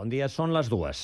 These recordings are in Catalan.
Bon dia, són les 2.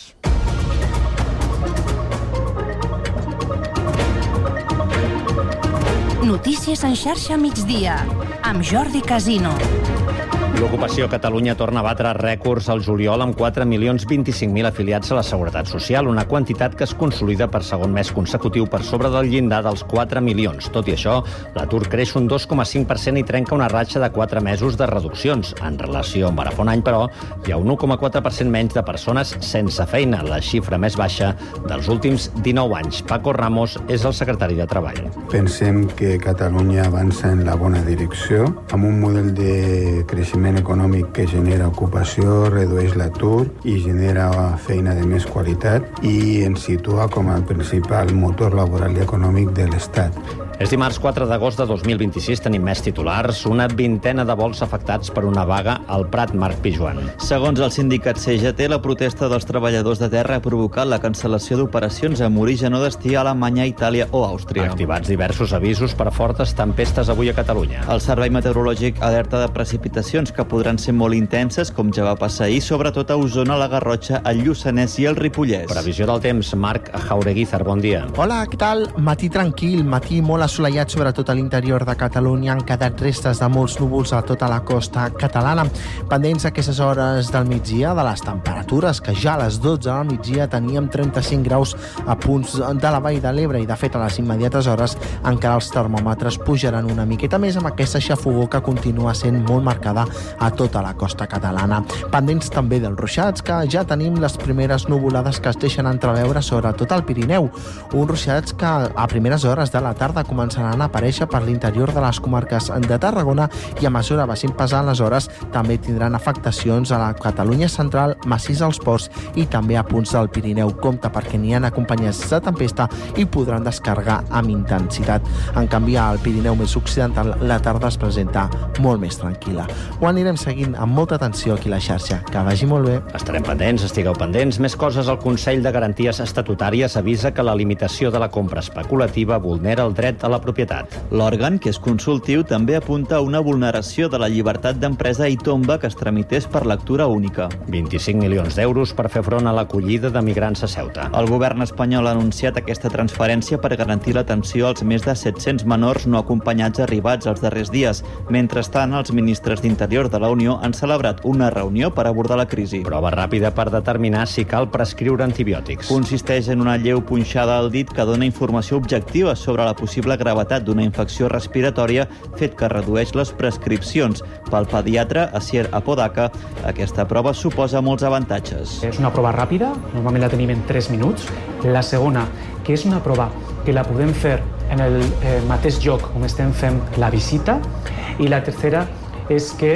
Notícies en xarxa migdia, amb Jordi Casino. L'ocupació a Catalunya torna a batre rècords al juliol amb 4.025.000 afiliats a la Seguretat Social, una quantitat que es consolida per segon mes consecutiu per sobre del llindar dels 4 milions. Tot i això, l'atur creix un 2,5% i trenca una ratxa de 4 mesos de reduccions. En relació amb ara fa un any, però, hi ha un 1,4% menys de persones sense feina, la xifra més baixa dels últims 19 anys. Paco Ramos és el secretari de Treball. Pensem que Catalunya avança en la bona direcció, amb un model de creixement econòmic que genera ocupació, redueix l'atur i genera feina de més qualitat i ens situa com a principal motor laboral i econòmic de l'Estat. És dimarts 4 d'agost de 2026, tenim més titulars, una vintena de vols afectats per una vaga al Prat. Marc Pijuan. Segons el sindicat CGT, la protesta dels treballadors de terra ha provocat la cancel·lació d'operacions amb origen o destí a Alemanya, Itàlia o Àustria. Activats diversos avisos per fortes tempestes avui a Catalunya. El Servei Meteorològic alerta de precipitacions que podran ser molt intenses, com ja va passar ahir, sobretot a Osona, la Garrotxa, el Lluçanès i el Ripollès. Previsió del temps, Marc Jaureguizar, bon dia. Hola, què tal? Matí tranquil, matí molt assolellat, sobretot a l'interior de Catalunya. Han quedat restes de molts núvols a tota la costa catalana. Pendents aquestes hores del migdia de les temperatures, que ja a les 12 del migdia teníem 35 graus a punts de la Vall de l'Ebre i, de fet, a les immediates hores encara els termòmetres pujaran una miqueta més amb aquesta xafogor que continua sent molt marcada a tota la costa catalana. Pendents també dels ruixats, que ja tenim les primeres nuvolades que es deixen entreveure sobretot al Pirineu. Uns ruixats que a primeres hores de la tarda començaran a aparèixer per l'interior de les comarques de Tarragona i a mesura vagin passant les hores també tindran afectacions a la Catalunya central, massís als ports i també a punts del Pirineu. Compte perquè n'hi ha acompanyats de tempesta i podran descarregar amb intensitat. En canvi, al Pirineu més occidental la tarda es presenta molt més tranquil·la. Ho anirem seguint amb molta atenció aquí a la xarxa. Que vagi molt bé. Estarem pendents, estigueu pendents. Més coses, el Consell de Garanties Estatutàries avisa que la limitació de la compra especulativa vulnera el dret a la propietat. L'òrgan, que és consultiu, també apunta a una vulneració de la llibertat d'empresa i tomba que es tramités per lectura única. 25 milions d'euros per fer front a l'acollida de migrants a Ceuta. El govern espanyol ha anunciat aquesta transferència per garantir l'atenció als més de 700 menors no acompanyats arribats els darrers dies. Mentrestant, els ministres d'Interior de la Unió han celebrat una reunió per abordar la crisi. Prova ràpida per determinar si cal prescriure antibiòtics. Consisteix en una lleu punxada al dit que dona informació objectiva sobre la possible gravetat d'una infecció respiratòria, fet que redueix les prescripcions. Pel pediatre Asier Apodaca, aquesta prova suposa molts avantatges. És una prova ràpida, normalment la tenim en 3 minuts. La segona, que és una prova que la podem fer en el mateix lloc on estem fent la visita. I la tercera és que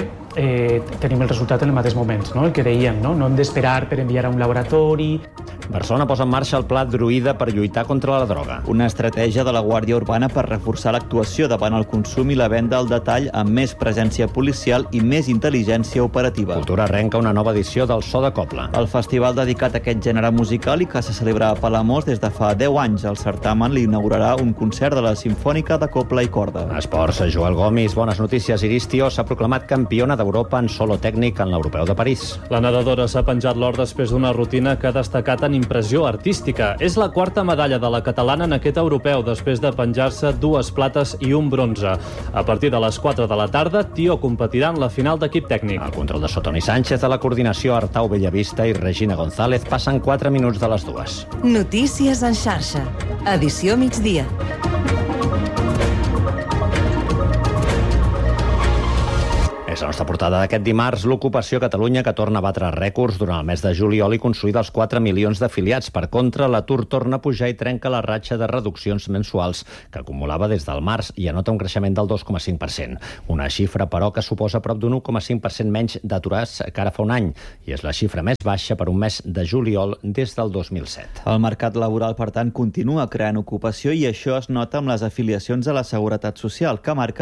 tenim el resultat en el mateix moment, no? El que dèiem, no hem d'esperar per enviar a un laboratori. Barcelona posa en marxa el pla Druida per lluitar contra la droga. Una estratègia de la Guàrdia Urbana per reforçar l'actuació davant el consum i la venda al detall amb més presència policial i més intel·ligència operativa. Cultura arrenca una nova edició del So de Cobla. El festival dedicat a aquest gènere musical i que se celebra a Palamós des de fa 10 anys. El certamen l'inaugurarà un concert de la Simfònica de Cobla i Corda. Esports, Joel Gomis, bones notícies. Iris Tió s'ha proclamat campiona d'Europa en solo tècnic en l'Europeu de París. La nedadora s'ha penjat l'or després d'una rutina que ha destacat en impressió artística. És la quarta medalla de la catalana en aquest europeu, després de penjar-se 2 plates i un bronze. A partir de les 4 de la tarda, Tió competirà en la final d'equip tècnic. El control de Toni Sánchez, de la coordinació Artau Bellavista i Regina González passen 4 minuts de les 2. Notícies en xarxa. Edició migdia. És la nostra portada d'aquest dimarts, l'ocupació a Catalunya, que torna a batre rècords durant el mes de juliol i consolida els 4 milions d'afiliats. Per contra, l'atur torna a pujar i trenca la ratxa de reduccions mensuals que acumulava des del març i anota un creixement del 2,5%. Una xifra, però, que suposa prop d'un 1,5% menys d'aturats que ara fa un any i és la xifra més baixa per un mes de juliol des del 2007. El mercat laboral, per tant, continua creant ocupació i això es nota amb les afiliacions a la Seguretat Social, que marquen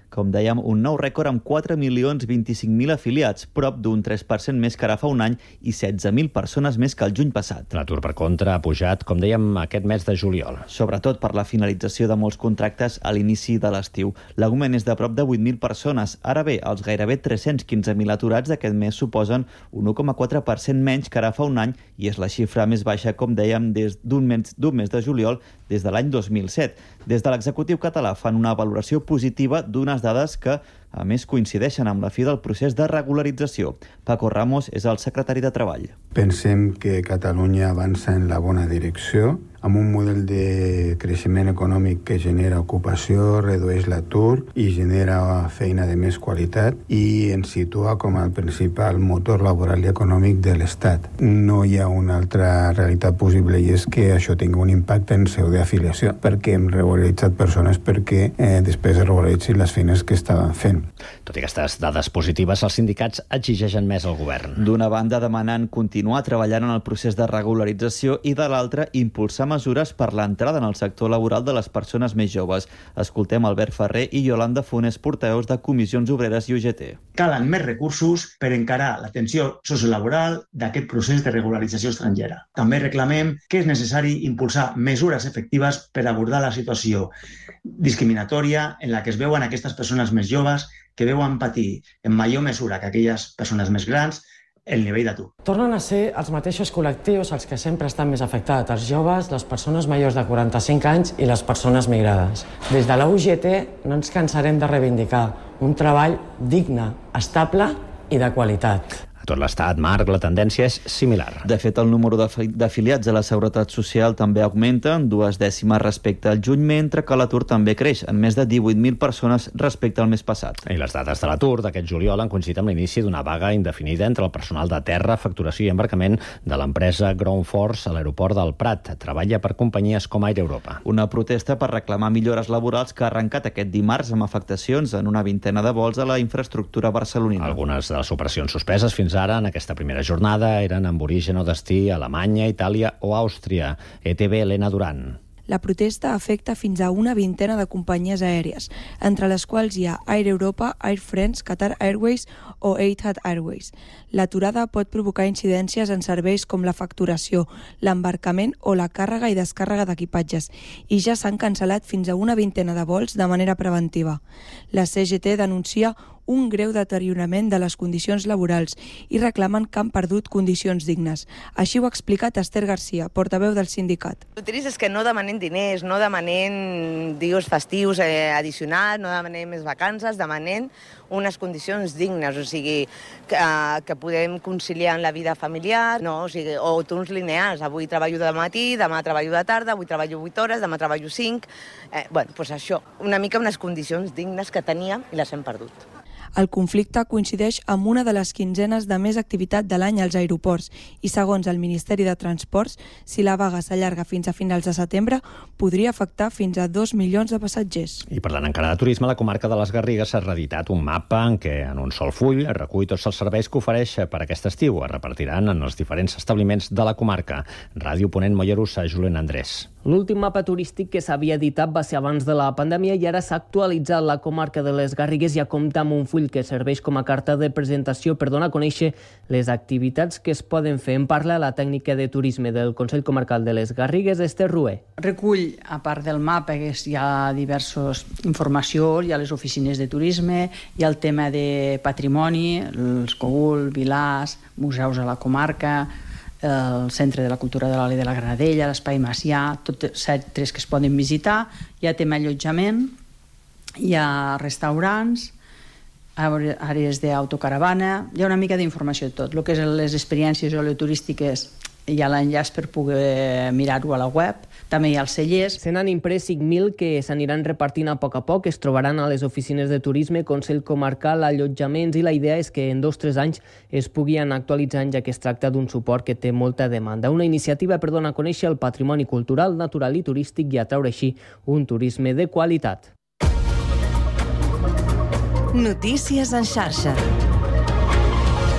Com dèiem, un nou rècord amb 4.025.000 afiliats, prop d'un 3% més que ara fa un any i 16.000 persones més que el juny passat. L'atur, per contra, ha pujat, com dèiem, aquest mes de juliol. Sobretot per la finalització de molts contractes a l'inici de l'estiu. L'augment és de prop de 8.000 persones. Ara bé, els gairebé 315.000 aturats d'aquest mes suposen un 1,4% menys que ara fa un any i és la xifra més baixa, com dèiem, d'un mes de juliol des de l'any 2007. Des de l'executiu català fan una valoració positiva d'unes dades que, a més, coincideixen amb la fi del procés de regularització. Paco Ramos és el secretari de Treball. Pensem que Catalunya avança en la bona direcció, amb un model de creixement econòmic que genera ocupació, redueix l'atur i genera feina de més qualitat i ens situa com el principal motor laboral i econòmic de l'Estat. No hi ha una altra realitat possible i és que això tingui un impacte en seu d'afiliació, perquè hem regularitzat persones perquè després es regularitzin les feines que estaven fent. Tot i aquestes dades positives, els sindicats exigeixen més al govern. D'una banda, demanant continuar treballant en el procés de regularització i de l'altra, impulsar mesures per l'entrada en el sector laboral de les persones més joves. Escoltem Albert Ferrer i Yolanda Funes, portaveus de Comissions Obreres i UGT. Calen més recursos per encarar l'atenció sociolaboral d'aquest procés de regularització estrangera. També reclamem que és necessari impulsar mesures efectives per abordar la situació discriminatòria en la que es veuen aquestes persones més joves que veuen patir en major mesura que aquelles persones més grans el nivell d'atur. Tornen a ser els mateixos col·lectius els que sempre estan més afectats, els joves, les persones majors de 45 anys i les persones migrades. Des de la UGT no ens cansarem de reivindicar un treball digne, estable i de qualitat. A tot l'Estat, Marc, la tendència és similar. De fet, el número d'afiliats a la Seguretat Social també augmenta en 2 dècimes respecte al juny, mentre que l'atur també creix, en més de 18.000 persones respecte al mes passat. I les dades de l'atur d'aquest juliol han coincidit amb l'inici d'una vaga indefinida entre el personal de terra, facturació i embarcament de l'empresa Ground Force a l'aeroport del Prat. Treballa per companyies com Air Europa. Una protesta per reclamar millores laborals que ha arrencat aquest dimarts amb afectacions en una vintena de vols a la infraestructura barcelonina. Algunes de les operacions suspeses fins ara en aquesta primera jornada eren amb origen o destí a Alemanya, Itàlia o Àustria. ETV, Helena Duran. La protesta afecta fins a una vintena de companyies aèries, entre les quals hi ha Air Europa, Air France, Qatar Airways o Etihad Airways. L'aturada pot provocar incidències en serveis com la facturació, l'embarcament o la càrrega i descàrrega d'equipatges, i ja s'han cancel·lat fins a una vintena de vols de manera preventiva. La CGT denuncia un greu deteriorament de les condicions laborals i reclamen que han perdut condicions dignes. Així ho ha explicat Esther Garcia, portaveu del sindicat. El trist és que no demanem diners, no demanem dies festius addicionals, no demanem més vacances, demanem unes condicions dignes, o sigui, que podem conciliar amb la vida familiar, no? O torns lineals. Avui treballo de matí, demà treballo de tarda, avui treballo 8 hores, demà treballo 5. Doncs això, una mica unes condicions dignes que teníem i les hem perdut. El conflicte coincideix amb una de les quinzenes de més activitat de l'any als aeroports i, segons el Ministeri de Transports, si la vaga s'allarga fins a finals de setembre, podria afectar fins a 2 milions de passatgers. I parlant encara de turisme, la comarca de les Garrigues s'ha reeditat un mapa en què en un sol full recull tots els serveis que ofereix per aquest estiu. Es repartiran en els diferents establiments de la comarca. Ràdio Ponent, Mollerussa, Julen Andrés. L'últim mapa turístic que s'havia editat va ser abans de la pandèmia i ara s'ha actualitzat. La comarca de les Garrigues ja compta amb un full que serveix com a carta de presentació per donar a conèixer les activitats que es poden fer. En parla la tècnica de turisme del Consell Comarcal de les Garrigues, Esther Rué. Recull, a part del mapa, que hi ha diverses informacions, hi ha les oficines de turisme, hi ha el tema de patrimoni, els Cogul, Vilars, museus a la comarca, el Centre de la Cultura de l'Oli de la Granadella, l'Espai Macià, tots centres que es poden visitar. Hi ha tema allotjament, hi ha restaurants, àrees d'autocaravana, hi ha una mica d'informació de tot. El que és les experiències oleoturístiques, hi ha l'enllaç per poder mirar-ho a la web. També hi ha els cellers. Se n'han imprès 5.000 que s'aniran repartint a poc. Es trobaran a les oficines de turisme, Consell Comarcal, allotjaments, i la idea és que en 2 o 3 anys es pugui anar actualitzant, ja que es tracta d'un suport que té molta demanda. Una iniciativa per donar a conèixer el patrimoni cultural, natural i turístic i atraure així un turisme de qualitat. Notícies en xarxa.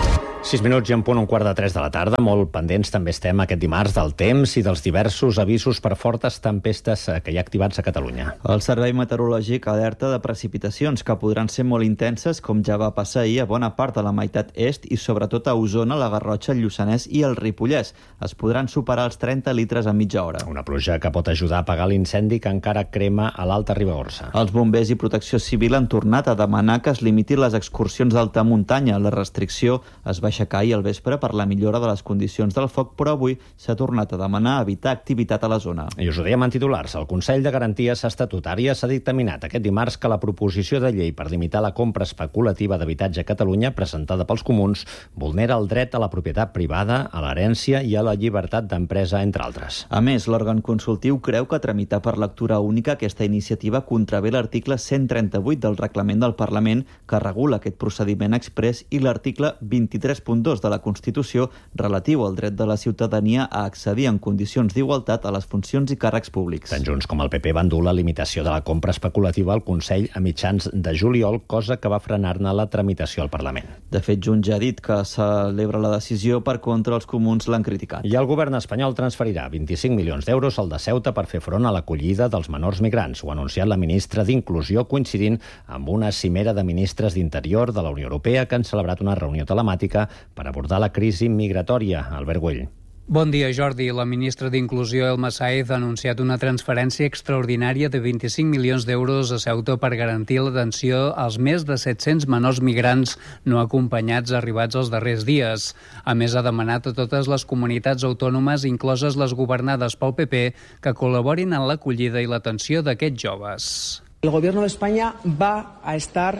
6 minuts i en punt 2:45 de la tarda. Molt pendents també estem aquest dimarts del temps i dels diversos avisos per fortes tempestes que hi ha activats a Catalunya. El Servei Meteorològic alerta de precipitacions que podran ser molt intenses, com ja va passar ahir a bona part de la meitat est i sobretot a Osona, la Garrotxa, el Lluçanès i el Ripollès. Es podran superar els 30 litres a mitja hora. Una pluja que pot ajudar a apagar l'incendi que encara crema a l'Alta Ribagorça. Els bombers i Protecció Civil han tornat a demanar que es limitin les excursions d'alta muntanya. La restricció es va aixecar ahir al vespre per la millora de les condicions del foc, però avui s'ha tornat a demanar evitar activitat a la zona. I us ho dèiem en titulars. El Consell de Garanties Estatutàries ha dictaminat aquest dimarts que la proposició de llei per limitar la compra especulativa d'habitatge a Catalunya, presentada pels comuns, vulnera el dret a la propietat privada, a l'herència i a la llibertat d'empresa, entre altres. A més, l'òrgan consultiu creu que tramitar per lectura única aquesta iniciativa contravé l'article 138 del Reglament del Parlament, que regula aquest procediment exprés, i l'article 23.2 de la Constitució relatiu al dret de la ciutadania a accedir en condicions d'igualtat a les funcions i càrrecs públics. Tant Junts com el PP van dur la limitació de la compra especulativa al Consell a mitjans de juliol, cosa que va frenar-ne la tramitació al Parlament. De fet, Junts ja ha dit que celebra la decisió, per contra els comuns l'han criticat. I el govern espanyol transferirà 25 milions d'euros al de Ceuta per fer front a l'acollida dels menors migrants. Ho ha anunciat la ministra d'Inclusió, coincidint amb una cimera de ministres d'Interior de la Unió Europea que han celebrat una reunió telemàtica per abordar la crisi migratòria. Albert Güell. Bon dia, Jordi. La ministra d'Inclusió, Elma Sáez, ha anunciat una transferència extraordinària de 25 milions d'euros a Ceuta per garantir l'atenció als més de 700 menors migrants no acompanyats arribats els darrers dies. A més, ha demanat a totes les comunitats autònomes, incloses les governades pel PP, que col·laborin en l'acollida i l'atenció d'aquests joves. El Gobierno de España ha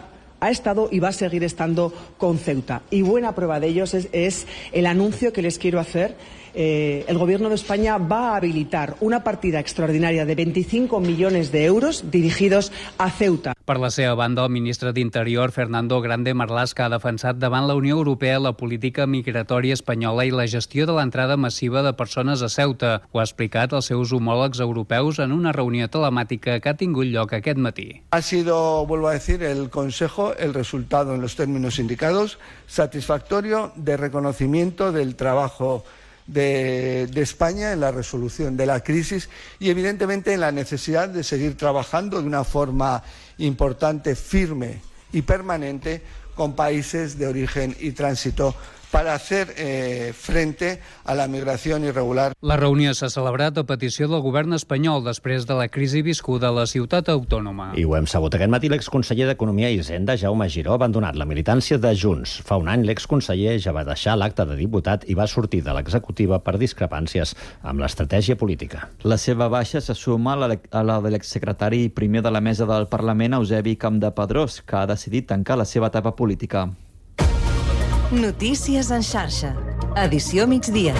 estado y va a seguir estando con Ceuta. Y buena prueba de ellos es el anuncio que les quiero hacer. El Gobierno de España va a habilitar una partida extraordinaria de 25 millones de euros dirigidos a Ceuta. Per la seva banda, el ministre d'Interior, Fernando Grande Marlaska, ha defensat davant la Unió Europea la política migratòria espanyola i la gestió de l'entrada massiva de persones a Ceuta. Ho ha explicat als seus homòlegs europeus en una reunió telemàtica que ha tingut lloc aquest matí. Ha sido, vuelvo a decir, el Consejo, el resultado en los términos indicados, satisfactorio de reconocimiento del trabajo de España en la resolución de la crisis y evidentemente en la necesidad de seguir trabajando de una forma importante, firme y permanente con países de origen y tránsito para hacer frente a la migración irregular. La reunió s'ha celebrat a petició del govern espanyol després de la crisi viscuda a la ciutat autònoma. I ho hem sabut aquest matí. L'exconseller d'Economia i Hisenda, Jaume Giró, ha abandonat la militància de Junts. Fa un any l'exconseller ja va deixar l'acte de diputat i va sortir de l'executiva per discrepàncies amb l'estratègia política. La seva baixa se suma a la de l'exsecretari primer de la mesa del Parlament, Eusebi Campdepadrós, que ha decidit tancar la seva etapa política. Notícies en xarxa. Edició migdia.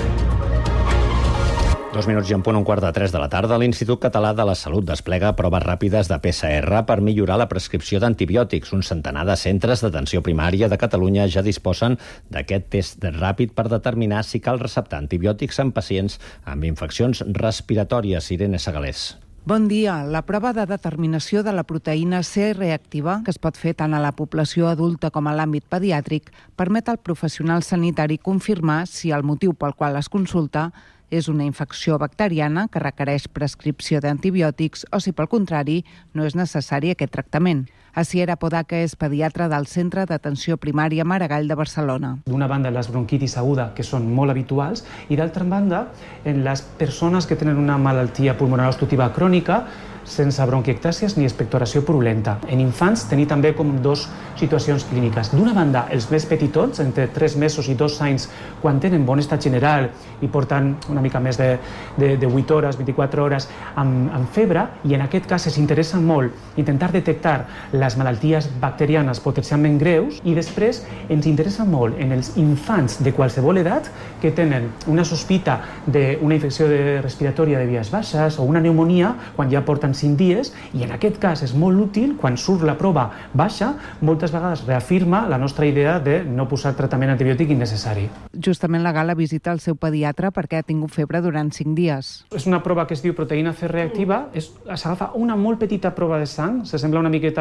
2 minuts i en punt 2:45 de la tarda. L'Institut Català de la Salut desplega proves ràpides de PCR per millorar la prescripció d'antibiòtics. Un centenar de centres d'atenció primària de Catalunya ja disposen d'aquest test ràpid per determinar si cal receptar antibiòtics en pacients amb infeccions respiratòries. Irene Segalés. Bon dia. La prova de determinació de la proteïna C reactiva, que es pot fer tant a la població adulta com a l'àmbit pediàtric, permet al professional sanitari confirmar si el motiu pel qual es consulta és una infecció bacteriana que requereix prescripció d'antibiòtics o si, pel contrari, no és necessari aquest tractament. Asier Apodaca és pediatra del Centre d'Atenció Primària Maragall de Barcelona. D'una banda, les bronquitis aguda, que són molt habituals, i d'altra banda, en les persones que tenen una malaltia pulmonar obstructiva crònica, sense bronquiectàsies ni expectoració purulenta. En infants tenim també com dues situacions clíniques. D'una banda, els més petitons, entre 3 mesos i 2 anys, quan tenen bon estat general i porten una mica més de 8 hores, 24 hores amb febre, i en aquest cas es interessa molt intentar detectar les malalties bacterianes potencialment greus, i després ens interessa molt en els infants de qualsevol edat que tenen una sospita d'una infecció respiratòria de vies baixes o una pneumonia quan ja porten 5 dies, i en aquest cas és molt útil, quan surt la prova baixa, moltes vegades reafirma la nostra idea de no posar tractament antibiòtic innecessari. Justament la Gala visita el seu pediatre perquè ha tingut febre durant 5 dies. És una prova que es diu proteïna C reactiva, s'agafa una molt petita prova de sang, s'assembla una miqueta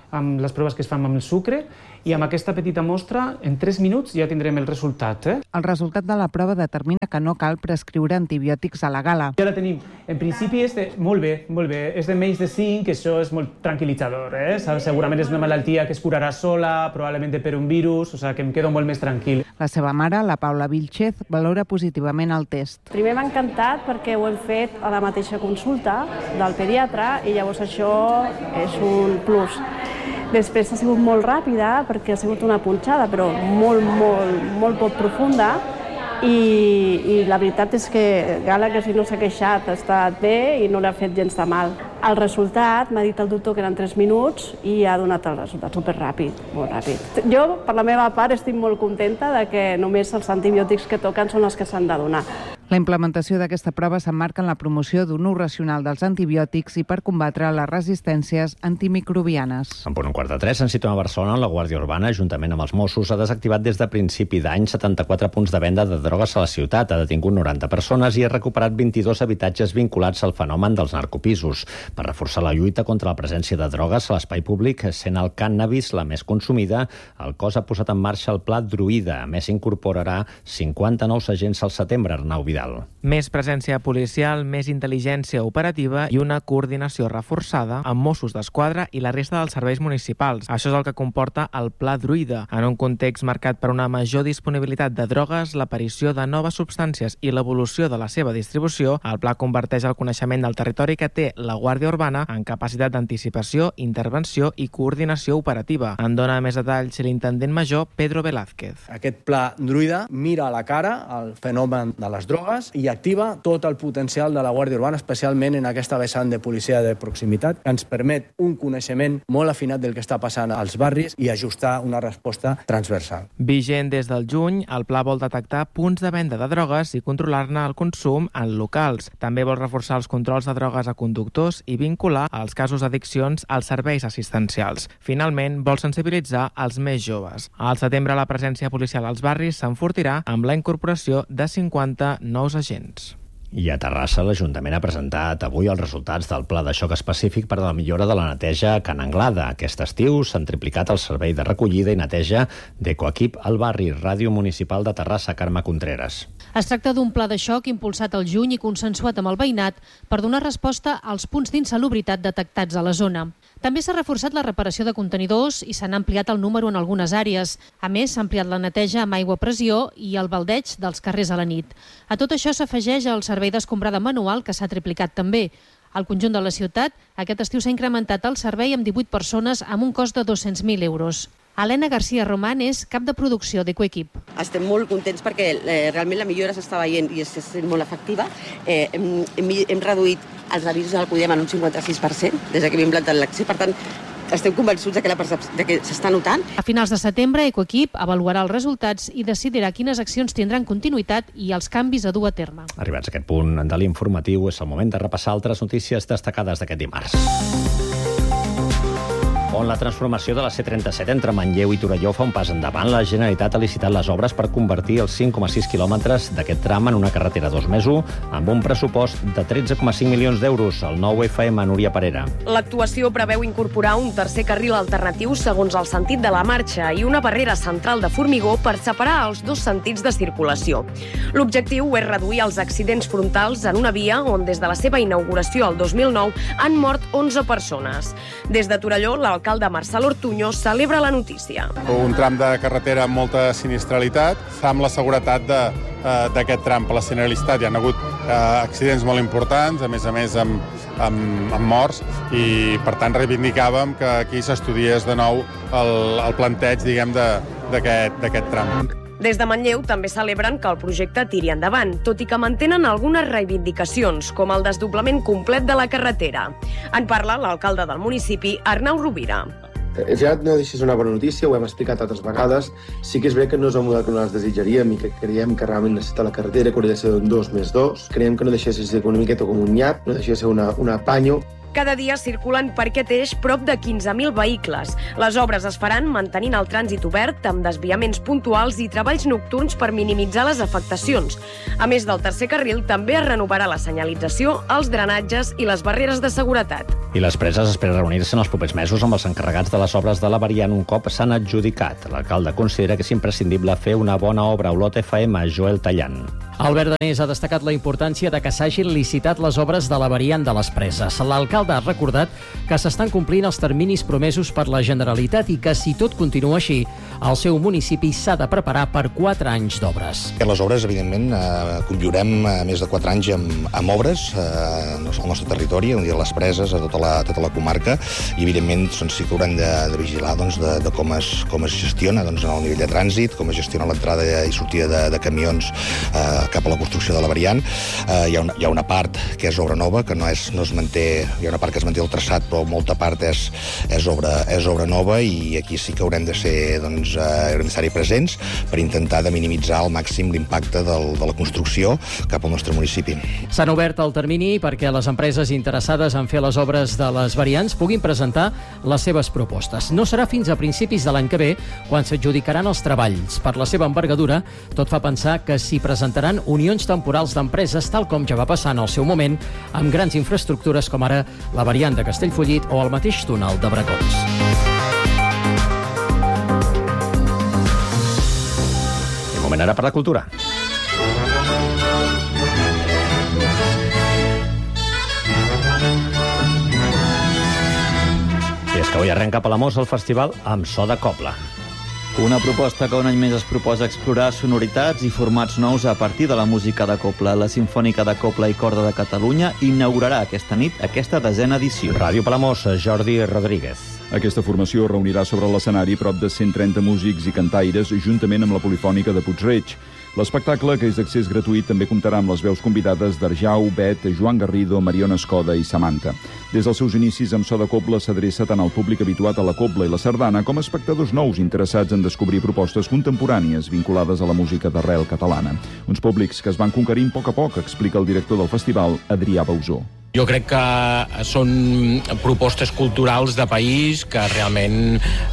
amb les proves que es fan amb el sucre, i amb aquesta petita mostra, en 3 minuts ja tindrem el resultat. El resultat de la prova determina que no cal prescriure antibiòtics a la gala. Ja la tenim. En principi és molt bé. És de menys de 5, que això és molt tranquil·litzador. Segurament és una malaltia que es curarà sola, probablement per un virus, o sigui que em quedo molt més tranquil. La seva mare, la Paula Vilchez, valora positivament el test. Primer m'ha encantat perquè ho hem fet a la mateixa consulta del pediatre i llavors això és un plus. Després ha sigut molt ràpida perquè ha sigut una punxada, però molt poc profunda, i la veritat és que Gala, que si no s'ha queixat, ha estat bé i no l'ha fet gens de mal. El resultat, m'ha dit el doctor que eren 3 minuts i ha donat el resultat superràpid, molt ràpid. Jo, per la meva part, estic molt contenta de que només els antibiòtics que toquen són els que s'han de donar. La implementació d'aquesta prova s'emmarca en la promoció d'un ús racional dels antibiòtics i per combatre les resistències antimicrobianes. En punt 2:45 ens situem a Barcelona. La Guàrdia Urbana, juntament amb els Mossos, ha desactivat des de principi d'any 74 punts de venda de drogues a la ciutat, ha detingut 90 persones i ha recuperat 22 habitatges vinculats al fenomen dels narcopisos. Per reforçar la lluita contra la presència de drogues a l'espai públic, sent el cànnabis la més consumida, el cos ha posat en marxa el Pla Druida. A més, incorporarà 50 nous agents al setembre. Arnau Vidal. Més presència policial, més intel·ligència operativa i una coordinació reforçada amb Mossos d'Esquadra i la resta dels serveis municipals. Això és el que comporta el Pla Druida. En un context marcat per una major disponibilitat de drogues, l'aparició de noves substàncies i l'evolució de la seva distribució, el pla converteix el coneixement del territori que té la Guàrdia Urbana en capacitat d'anticipació, intervenció i coordinació operativa. En dona més detalls l'intendent major Pedro Velázquez. Aquest Pla Druida mira a la cara el fenomen de les drogues i activa tot el potencial de la Guàrdia Urbana, especialment en aquesta vessant de policia de proximitat, que ens permet un coneixement molt afinat del que està passant als barris i ajustar una resposta transversal. Vigent des del juny, el pla vol detectar punts de venda de drogues i controlar-ne el consum en locals. També vol reforçar els controls de drogues a conductors i vincular els casos d'addiccions als serveis assistencials. Finalment, vol sensibilitzar els més joves. Al setembre, la presència policial als barris s'enfortirà amb la incorporació de 50 nous agents. I a Terrassa, l'Ajuntament ha presentat avui els resultats del pla de xoc específic per a la millora de la neteja a Can Anglada. Aquest estiu s'han triplicat el servei de recollida i neteja d'Ecoequip al barri. Ràdio Municipal de Terrassa, Carme Contreras. Es tracta d'un pla de xoc impulsat al juny i consensuat amb el veïnat per donar resposta als punts d'insalubritat detectats a la zona. També s'ha reforçat la reparació de contenidors i s'han ampliat el número en algunes àrees. A més, s'ha ampliat la neteja amb aigua a pressió i el baldeig dels carrers a la nit. A tot això s'afegeix el servei d'escombrada manual, que s'ha triplicat també. Al conjunt de la ciutat, aquest estiu s'ha incrementat el servei amb 18 persones amb un cost de 200.000 euros. Helena García Román és cap de producció d'Ecoequip. Estem molt contents perquè realment la millora s'està veient i és molt efectiva. Hem reduït els avisos al CUDEM en un 56% des que hem implantat l'accés. Per tant, estem convençuts de que s'està notant. A finals de setembre, Ecoequip avaluarà els resultats i decidirà quines accions tindran continuïtat i els canvis a dur a terme. Arribats a aquest punt de l'informatiu, és el moment de repassar altres notícies destacades d'aquest dimarts. On la transformació de la C-37 entre Manlleu i Torelló fa un pas endavant, la Generalitat ha licitat les obres per convertir els 5,6 quilòmetres d'aquest tram en una carretera 2+1 amb un pressupost de 13,5 milions d'euros. El nou FM, Núria Parera. L'actuació preveu incorporar un tercer carril alternatiu segons el sentit de la marxa i una barrera central de formigó per separar els dos sentits de circulació. L'objectiu és reduir els accidents frontals en una via on des de la seva inauguració el 2009 han mort 11 persones. Des de Torelló, l'alcalde Marçal Ortuño celebra la notícia. Un tram de carretera amb molta sinistralitat, amb la seguretat d'aquest tram per la sinistralitat. Hi ha hagut accidents molt importants, a més amb morts, i per tant reivindicàvem que aquí s'estudiés de nou el planteig, diguem, d'aquest tram. Des de Manlleu també celebren que el projecte tiri endavant, tot i que mantenen algunes reivindicacions, com el desdoblament complet de la carretera. En parla l'alcalde del municipi, Arnau Rovira. Ja no deixa de ser una bona notícia, ho hem explicat altres vegades. Sí que és veritat que no és el model que nosaltres desitjaríem i que creiem que realment necessita la carretera, que hauria de ser un 2+2. Creiem que no deixa de ser una miqueta com un nyap, no deixa de ser una apanyo. Cada dia circulen per aquest eix prop de 15.000 vehicles. Les obres es faran mantenint el trànsit obert, amb desviaments puntuals i treballs nocturns per minimitzar les afectacions. A més del tercer carril, també es renovarà la senyalització, els drenatges i les barreres de seguretat. I les preses esperen reunir-se en els propers mesos amb els encarregats de les obres de la variant un cop s'han adjudicat. L'alcalde considera que és imprescindible fer una bona obra. Olot FM, Joel Tallant. Albert Danés ha destacat la importància de que s'hagin licitat les obres de la variant de les preses. L'alcalde ha recordat que s'estan complint els terminis promesos per la Generalitat i que, si tot continua així, el seu municipi s'ha de preparar per 4 anys d'obres. Les obres, evidentment, conviurem més de 4 anys amb obres al nostre territori, les preses, a tota la comarca, i, evidentment, sí que haurem de vigilar de com es gestiona en el nivell de trànsit, com es gestiona l'entrada i sortida de camions cap a la construcció de la variant. Hi ha una part que és obra nova, que no es manté, hi ha una part que es manté el traçat, però molta part és obra nova, i aquí sí que haurem de estar-hi presents per intentar de minimitzar al màxim l'impacte de la construcció cap al nostre municipi. S'han obert el termini perquè les empreses interessades en fer les obres de les variants puguin presentar les seves propostes. No serà fins a principis de l'any que ve quan s'adjudicaran els treballs. Per la seva envergadura, tot fa pensar que s'hi presentaran unions temporals d'empreses, tal com ja va passar en el seu moment amb grans infraestructures com ara la variant de Castellfollit o el mateix túnel de Bracons. I moment ara per la cultura. I és que avui arrenca a Palamós el festival amb so de cobla. Una proposta que un any més es proposa explorar sonoritats i formats nous a partir de la música de cobla. La Simfònica de Cobla i Corda de Catalunya inaugurarà aquesta nit aquesta 10a edició. Ràdio Palamós, Jordi Rodríguez. Aquesta formació reunirà sobre l'escenari prop de 130 músics i cantaires juntament amb la Polifònica de Puig-reig. L'espectacle, que és d'accés gratuït, també comptarà amb les veus convidades d'Arjau, Bet, Joan Garrido, Mariona Escoda i Samantha. Des dels seus inicis amb so de cobla s'adreça tant al públic habituat a la cobla i la sardana com a espectadors nous interessats en descobrir propostes contemporànies vinculades a la música d'arrel catalana. Uns públics que es van conquerint a poc, explica el director del festival, Adrià Bausó. Jo crec que són propostes culturals de país que realment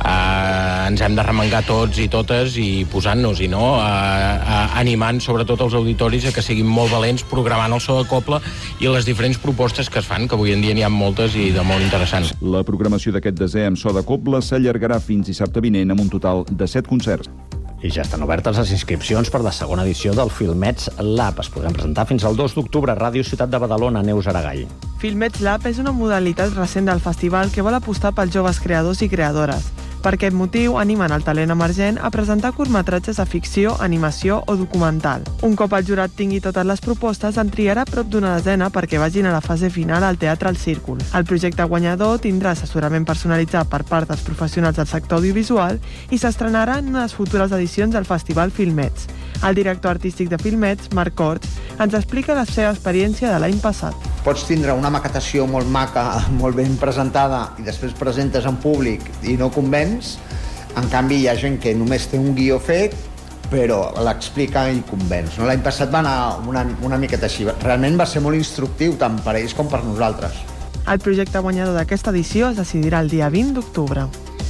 ens hem de remengar tots i totes i posant-nos-hi, no? Animant sobretot els auditoris a que siguin molt valents programant el so de cobla i les diferents propostes que es fan, que avui en dia n'hi ha moltes i de molt interessants. La programació d'aquest 10è amb so de cobla s'allargarà fins dissabte vinent amb un total de 7 concerts. I ja estan obertes les inscripcions per la segona edició del Filmets Lab. Es podran presentar fins al 2 d'octubre a Ràdio Ciutat de Badalona, Neus Aragall. Filmets Lab és una modalitat recent del festival que vol apostar pels joves creadors i creadores. Per aquest motiu, animen el talent emergent a presentar curtmetratges de ficció, animació o documental. Un cop el jurat tingui totes les propostes, en triarà prop d'una desena perquè vagin a la fase final al Teatre al Círcul. El projecte guanyador tindrà assessorament personalitzat per part dels professionals del sector audiovisual i s'estrenarà en unes futures edicions del Festival Filmets. El director artístic de Filmets, Marc Corts, ens explica la seva experiència de l'any passat. Pots tindre una maquetació molt maca, molt ben presentada, i després presentes en públic i no convenç. En canvi, hi ha gent que només té un guió fet, però l'explica i convenç. L'any passat va anar una miqueta així. Realment va ser molt instructiu, tant per ells com per nosaltres. El projecte guanyador d'aquesta edició es decidirà el dia 20 d'octubre.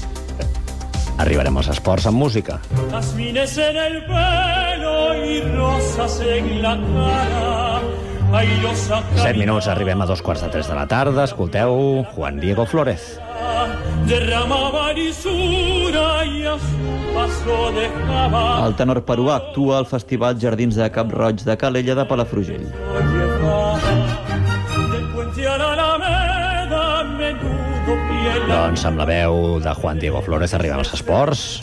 Arribarem als esports amb música. Jazmines en el pelo y rosas en la cara. 7 minuts, arribem a 2:15 de la tarda. Escolteu Juan Diego Flórez. El tenor peruà actua al Festival Jardins de Cap Roig de Calella de Palafrugell. Doncs amb la veu de Juan Diego Flórez arribem als esports.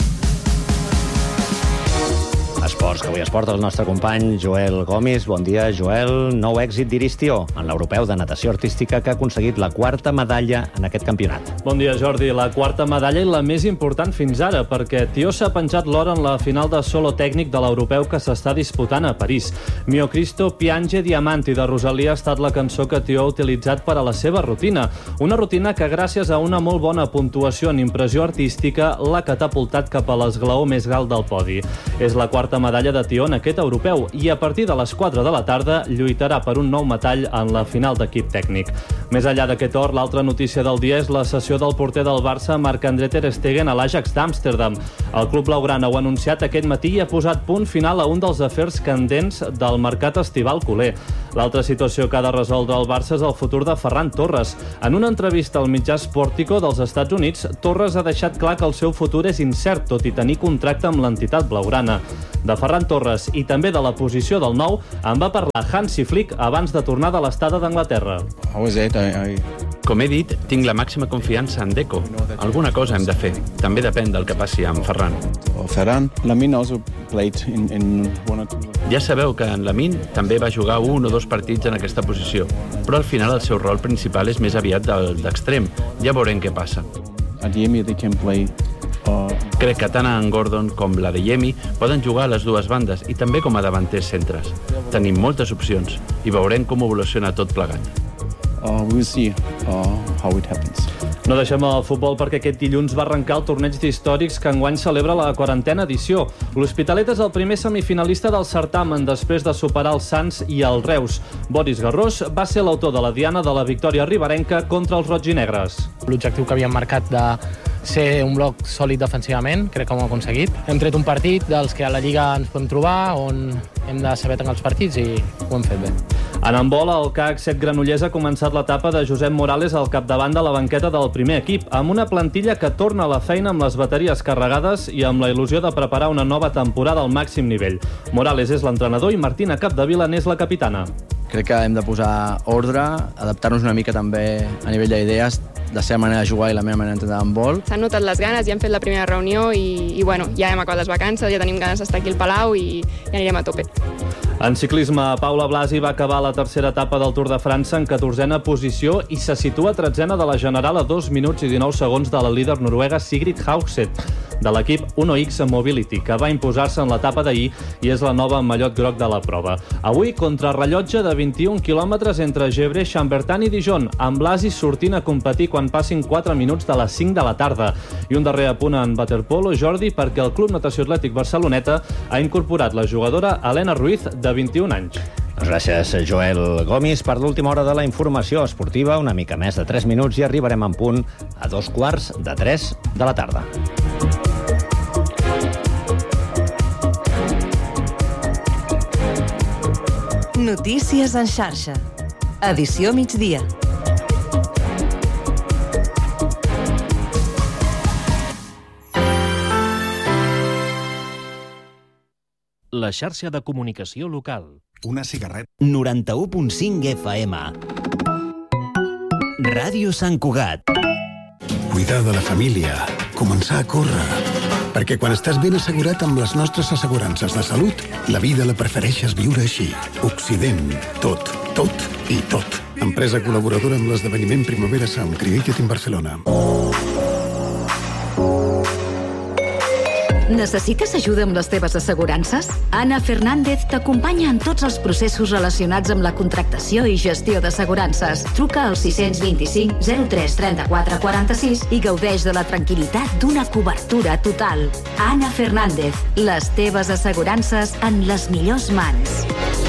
Esports, que avui es porta el nostre company Joel Gomis. Bon dia, Joel. Nou èxit d'Iristió en l'europeu de natació artística que ha aconseguit la 4a medalla en aquest campionat. Bon dia, Jordi. La 4a medalla i la més important fins ara, perquè Tió s'ha penjat l'or en la final de solo tècnic de l'europeu que s'està disputant a París. Mio Cristo Piange Diamanti de Rosalía ha estat la cançó que Tió ha utilitzat per a la seva rutina. Una rutina que, gràcies a una molt bona puntuació en impressió artística, l'ha catapultat cap a l'esglaó més alt del podi. És la 4a quarta medalla de tió en aquest europeu i a partir de les 4 de la tarda lluitarà per un nou metall en la final d'equip tècnic. Més enllà d'aquest or, l'altra notícia del dia és la cessió del porter del Barça, Marc-André ter Stegen, a l'Ajax d'Amsterdam. El club blaugrana ho ha anunciat aquest matí i ha posat punt final a un dels afers candents del mercat estival culer. L'altra situació que ha de resoldre el Barça és el futur de Ferran Torres. En una entrevista al mitjà Sportico dels Estats Units, Torres ha deixat clar que el seu futur és incert, tot i tenir contracte amb l'entitat blaugrana. De Ferran Torres i també de la posició del nou en va parlar Hansi Flick abans de tornar de l'estada d'Anglaterra. Com he dit, tinc la màxima confiança en Deco. Alguna cosa hem de fer. També depèn del que passi amb Ferran. Ja sabeu que en Lamine també va jugar 1 o 2 partits en aquesta posició, però al final el seu rol principal és més aviat d'extrem. Ja veurem què passa. Crec que tant en Gordon com la de Yemi poden jugar a les dues bandes i també com a davanters centres. Tenim moltes opcions i veurem com evoluciona tot plegat. No deixem el futbol perquè aquest dilluns va arrencar el torneig d'històrics que enguany celebra la 40a edició. L'Hospitalet és el primer semifinalista del certamen després de superar el Sants i el Reus. Boris Garrós va ser l'autor de la diana de la victòria riberenca contra els roig i negres. L'objectiu que havíem marcat de ser un bloc sòlid defensivament, crec que ho hem aconseguit. Hem tret un partit dels que a la Lliga ens podem trobar, on hem de saber tancar els partits i ho hem fet bé. En handbol, el CAC 7 Granollers ha començat l'etapa de Josep Morales al capdavant de la banqueta del primer equip, amb una plantilla que torna a la feina amb les bateries carregades i amb la il·lusió de preparar una nova temporada al màxim nivell. Morales és l'entrenador i Martina Capdevila n'és la capitana. Crec que hem de posar ordre, adaptar-nos una mica també a nivell d'idees, la seva manera de jugar i la meva manera d'entendre handbol. S'han notat les ganes, ja hem fet la primera reunió i bueno, ja hem acabat les vacances, ja tenim ganes d'estar aquí al Palau i anirem a tope. En ciclisme, Paula Blasi va acabar la tercera etapa del Tour de França en 14a posició i se situa 13a de la general a 2 minuts i 19 segons de la líder noruega Sigrid Haugset, de l'equip Uno X Mobility, que va imposar-se en l'etapa d'ahir i és la nova mallot groc de la prova. Avui, contrarrellotge de 21 quilòmetres entre Gevrey, Chambertin i Dijon, amb Blasi sortint a competir quan passin 4 minuts de les 5 de la tarda. I un darrer apunt en waterpolo, Jordi, perquè el Club Natació Atlètic Barceloneta ha incorporat la jugadora Helena Ruiz, de 21 anys. Gràcies, Joel Gomis. Per l'última hora de la informació esportiva, una mica més de 3 minuts i arribarem en punt a 2:45 de la tarda. Notícies en xarxa. Edició migdia. La xarxa de comunicació local. Una cigarreta. 91.5 FM. Ràdio Sant Cugat. Cuidar de la família. Començar a córrer. Perquè quan estàs ben assegurat amb les nostres assegurances de salut, la vida la prefereixes viure així. Occident. Tot, tot i tot. Empresa col·laboradora amb l'esdeveniment Primavera Sound Created in Barcelona. Necessites ajuda amb les teves assegurances? Ana Fernández t'acompanya en tots els processos relacionats amb la contractació i gestió d'assegurances. Truca al 625 03 34 46 i gaudeix de la tranquil·litat d'una cobertura total. Ana Fernández, les teves assegurances en les millors mans.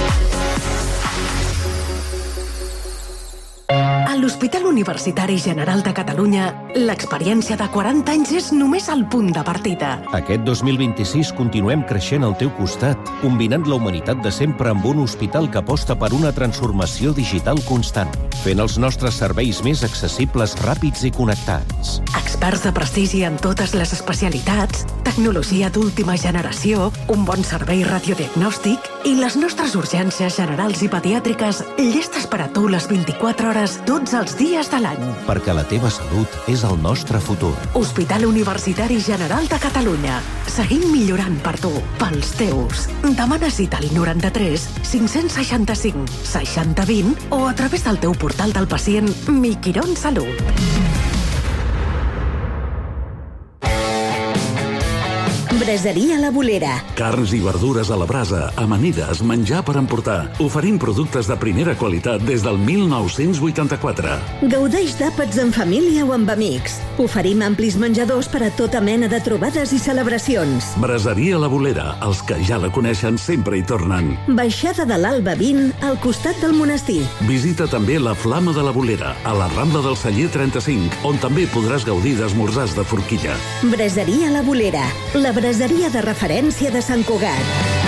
A l'Hospital Universitari General de Catalunya, l'experiència de 40 anys és només el punt de partida. Aquest 2026 continuem creixent al teu costat, combinant la humanitat de sempre amb un hospital que aposta per una transformació digital constant, fent els nostres serveis més accessibles, ràpids i connectats. Experts de prestigi en totes les especialitats, tecnologia d'última generació, un bon servei radiodiagnòstic i les nostres urgències generals i pediàtriques llestes per a tu les 24 hores tots els dies de l'any. Perquè la teva salut és el nostre futur. Hospital Universitari General de Catalunya. Seguim millorant per tu, pels teus. Demana cita al 93 565 60 20 o a través del teu portal del pacient Mi Quirón Salut. Braseria La Bolera. Carns i verdures a la brasa, amanides, menjar per emportar. Oferim productes de primera qualitat des del 1984. Gaudeix d'àpats en família o amb amics. Oferim amplis menjadors per a tota mena de trobades i celebracions. Braseria La Bolera. Els que ja la coneixen sempre hi tornen. Baixada de l'Alba 20, al costat del monestir. Visita també la Flama de la Bolera, a la Rambla del Celler 35, on també podràs gaudir d'esmorzars de forquilla. Braseria La Bolera, la braseria de referència de Sant Cugat.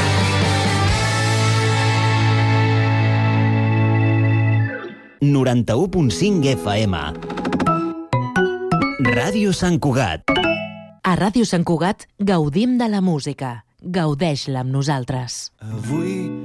FM. Ràdio Sant Cugat. A Ràdio Sant Cugat gaudim de la música. Gaudeix-la amb nosaltres. Avui